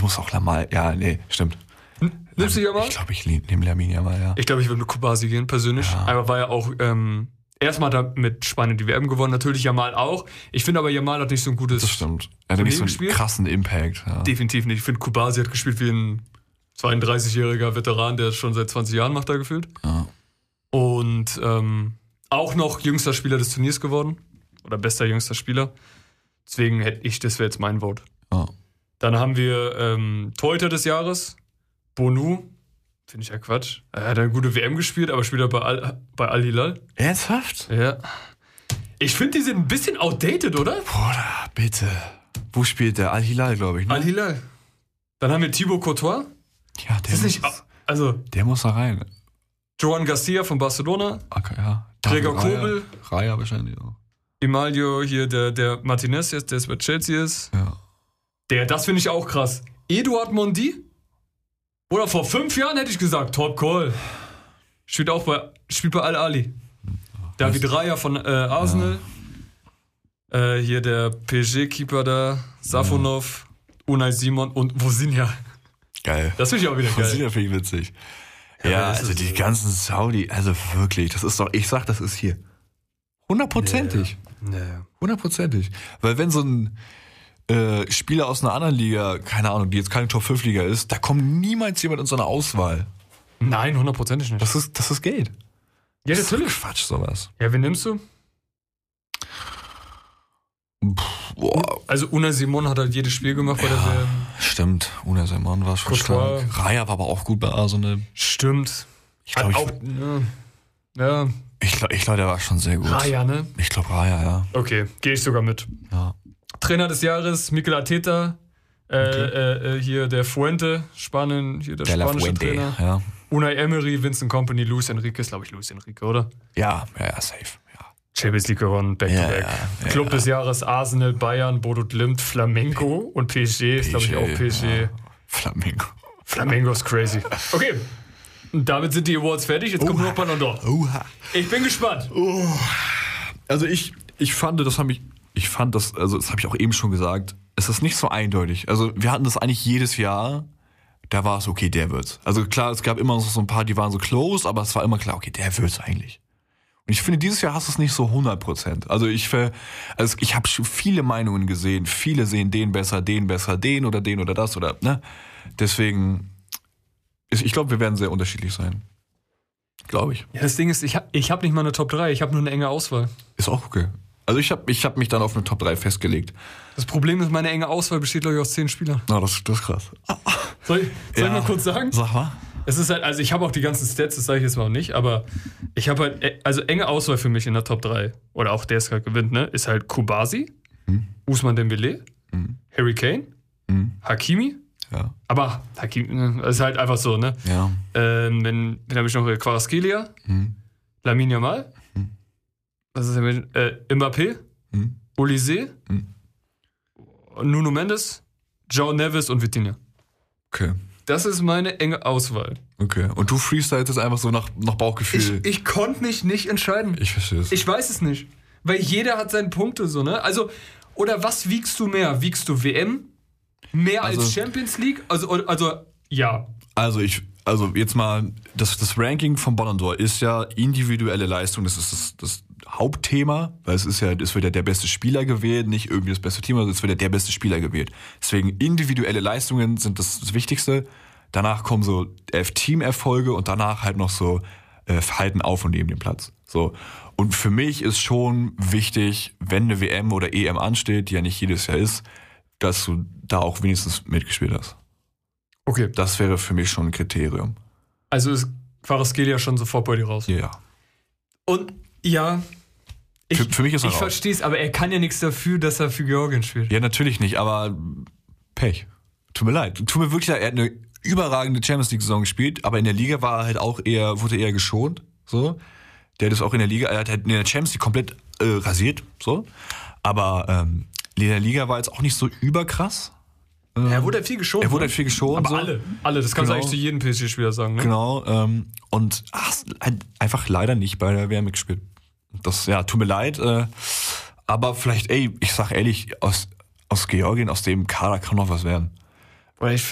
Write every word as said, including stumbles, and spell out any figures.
muss auch Lamal, ja, nee, stimmt. Nimmst du Yamal? Ich glaube, ich nehme Lamine Yamal, ja. Ich glaube, ich würde mit Kubasi gehen, persönlich. Ja. Aber war ja auch, ähm, erstmal hat er mit Spanien die W M gewonnen, natürlich Yamal auch. Ich finde aber, Yamal hat nicht so ein gutes... Das stimmt. Er hat nicht so einen gespielt. krassen Impact. Ja. Definitiv nicht. Ich finde, Kubasi hat gespielt wie ein zweiunddreißigjähriger Veteran, der es schon seit zwanzig Jahren macht, da gefühlt. Ja. Und ähm, auch noch jüngster Spieler des Turniers geworden. Oder bester jüngster Spieler. Deswegen hätte ich, das wäre jetzt mein Vote. Ja. Dann haben wir ähm, Torhüter des Jahres, Bonu. Finde ich ja Quatsch. Er hat eine gute W M gespielt, aber spielt er bei Al- bei Al-Hilal. Ernsthaft? Ja. Ich finde, die sind ein bisschen outdated, oder? Bruder, bitte. Wo spielt der? Al-Hilal, glaube ich, ne? Al-Hilal. Dann haben wir Thibaut Courtois. Ja, der, Das ist muss, nicht... Also, der muss da rein. Joan Garcia von Barcelona. Okay, ja. Gregor David Raya. Kobel. Raya wahrscheinlich auch. Emalio hier, der, der Martinez jetzt, der jetzt bei Chelsea ist. Ja. Der, das finde ich auch krass. Eduard Mondi. Oder vor fünf Jahren hätte ich gesagt, Top Call. Spielt auch bei, spielt bei Al-Ali. David Raya von äh, Arsenal. Ja. Äh, hier der P S G-Keeper da. Safonov. Ja. Unai Simon und Vozinha. Geil. Das finde ich auch wieder geil. Vozinha finde ich witzig. Ja, Ja, also die so. ganzen Saudi, also wirklich, das ist doch, ich sag, das ist hier. Hundertprozentig. Nee. Hundertprozentig. Weil wenn so ein äh, Spieler aus einer anderen Liga, keine Ahnung, die jetzt keine Top fünf Liga ist, da kommt niemals jemand in so eine Auswahl. Nein, hundertprozentig nicht. Das ist, das ist Geld. Ja, Das ist natürlich. Quatsch, sowas. Ja, wen nimmst du? Boah. Also Unai Simon hat halt jedes Spiel gemacht bei der W M. Stimmt, Unai Simon war schon Courtois. stark. Raya war aber auch gut bei Arsenal. Stimmt. Ich glaube, Hat auch, ja. ja. ich, ich, glaub, ich glaub, der war schon sehr gut. Raya, ne? Ich glaube Raya, ja. Okay, gehe ich sogar mit. ja. Trainer des Jahres, Mikel Arteta. Äh, Okay. äh, äh, hier der Fuente, Spanien, hier der De La spanische Fuente, Trainer. ja. Unai Emery, Vincent Kompany, Luis Enrique, ist glaube ich Luis Enrique, oder? Ja, ja, ja, safe. Ja. Champions League gewonnen, back Ja, to back. ja, ja, Club ja. des Jahres, Arsenal, Bayern, Bodo Glimt, Flamengo und P S G ist glaube ich auch P S G. Ja. Flamengo. Flamengo ist crazy. Okay, und damit sind die Awards fertig, jetzt kommt nur noch Ballon d'Or. Oha. Ich bin gespannt. Also ich, ich fand, das habe ich, ich fand das, also das habe ich auch eben schon gesagt, es ist nicht so eindeutig. Also wir hatten das eigentlich jedes Jahr, da war es okay, der wird's. Also klar, es gab immer so ein paar, die waren so close, aber es war immer klar, okay, der wird's eigentlich. Und ich finde, dieses Jahr hast du es nicht so hundert Prozent. Also ich, ver- also ich habe schon viele Meinungen gesehen, viele sehen den besser, den besser, den oder den oder das oder, ne? Deswegen, ich, ich glaube, wir werden sehr unterschiedlich sein. Glaube ich. Ja, das Ding ist, ich habe ich hab nicht mal eine Top drei, ich habe nur eine enge Auswahl. Ist auch okay. Also ich habe ich hab mich dann auf eine Top drei festgelegt. Das Problem ist, meine enge Auswahl besteht, glaube ich, aus zehn Spielern. Na, das, das ist krass. Soll ich, soll Ja. ich mal kurz sagen? Sag mal. Es ist halt, also ich habe auch die ganzen Stats, das sage ich jetzt mal auch nicht, aber ich habe halt, äh, also enge Auswahl für mich in der Top drei, oder auch der es gerade gewinnt, ne, ist halt Kubasi, Hm. Ousmane Dembélé, Hm. Harry Kane, Hm. Hakimi, Ja. aber Hakimi, ne, das ist halt einfach so, ne. Ja. Ähm, wenn, wen habe ich noch? Kvaratskhelia, Hm. Lamine Yamal, Hm. was ist denn mit, äh, Mbappé, Hm. Olise, Hm. Nuno Mendes, João Neves und Vitinha. Okay. Das ist meine enge Auswahl. Okay. Und du freestylst jetzt einfach so nach, nach Bauchgefühl. Ich, ich konnte mich nicht entscheiden. Ich verstehe es. Ich weiß es nicht. Weil jeder hat seine Punkte so, ne? Also, oder was wiegst du mehr? Wiegst du W M mehr Also- als Champions League? Also, also ja. Also ich, also jetzt mal, das, das Ranking von Ballon d'Or ist ja individuelle Leistung, das ist das, das Hauptthema, weil es ist ja, es wird ja der beste Spieler gewählt, nicht irgendwie das beste Team, sondern es wird ja der beste Spieler gewählt. Deswegen individuelle Leistungen sind das, das Wichtigste. Danach kommen so äh, Teamerfolge und danach halt noch so äh, Verhalten auf und neben dem Platz. So. Und für mich ist schon wichtig, wenn eine W M oder E M ansteht, die ja nicht jedes Jahr ist, dass du da auch wenigstens mitgespielt hast. Okay. Das wäre für mich schon ein Kriterium. Also ist Kvaratskhelia schon sofort bei dir raus. Ja. Und ja, ich, Für- für mich ist er ich raus. verstehe es, aber er kann ja nichts dafür, dass er für Georgien spielt. Ja, natürlich nicht, aber Pech. Tut mir leid. Tut mir wirklich leid. Er hat eine überragende Champions League-Saison gespielt, aber in der Liga war er halt auch eher, wurde eher geschont. So. Der hat es auch in der Liga, er hat halt in der Champions League komplett äh, rasiert. So. Aber ähm, in der Liga war jetzt auch nicht so überkrass. Er wurde halt viel geschont. Er wurde ne? halt viel geschont. Aber so. alle, alle, das kannst du Genau. eigentlich zu jedem P S G-Spieler sagen, ne? Genau. Ähm, und ach, halt einfach leider nicht bei der W M gespielt. Das, ja, tut mir leid. Äh, aber vielleicht, ey, ich sag ehrlich, aus, aus Georgien, aus dem Kader kann noch was werden. Weil ich